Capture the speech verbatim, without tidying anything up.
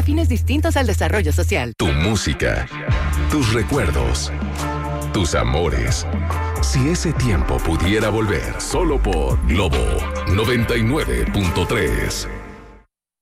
fines distintos al desarrollo social. Tu música, tus recuerdos, tus amores. Si ese tiempo pudiera volver, solo por Globo noventa y nueve punto tres.